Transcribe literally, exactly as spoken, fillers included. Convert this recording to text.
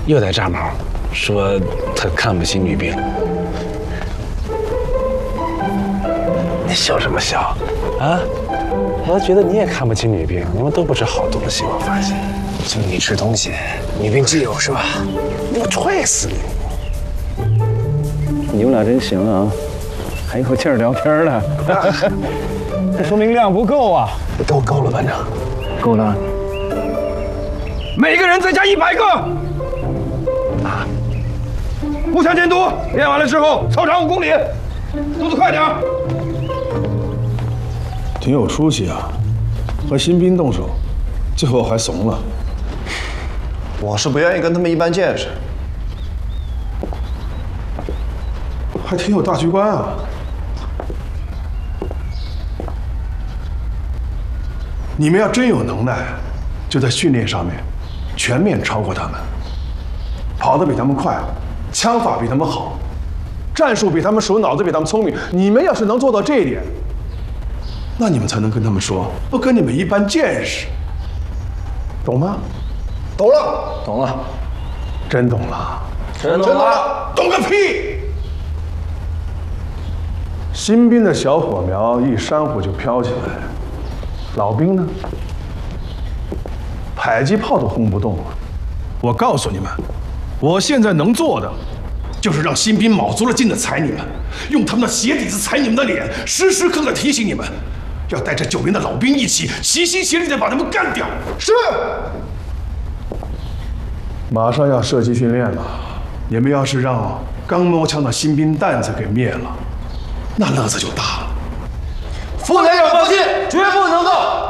又在炸毛，说他看不起女兵。你笑什么笑？啊？我觉得你也看不起女兵，你们都不吃好东西，我发现。 就你吃东西，女兵基友是吧？ 我踹死你！ 你们俩真行啊，还有劲儿聊天呢。这说明量不够啊。 都够了，班长。 够了。 每个人再加一百个。啊！互相监督，练完了之后，操场五公里，动作快点。 挺有出息啊，和新兵动手，最后还怂了。 我是不愿意跟他们一般见识。 还挺有大局观啊！你们要真有能耐，就在训练上面全面超过他们，跑得比他们快，枪法比他们好，战术比他们熟，脑子比他们聪明。你们要是能做到这一点，那你们才能跟他们说，不跟你们一般见识，懂吗？ 懂了， 懂了， 真懂了， 真懂了， 懂个屁！新兵的小火苗一煽火就飘起来，老兵呢，迫击炮都轰不动了。我告诉你们，我现在能做的，就是让新兵卯足了劲的踩你们，用他们的鞋底子踩你们的脸，时时刻刻提醒你们，要带着九连的老兵一起齐心协力的把他们干掉。是。马上要射击训练了，你们要是让刚摸枪的新兵蛋子给灭了，那乐子就大了。 副连长放心，绝不能够。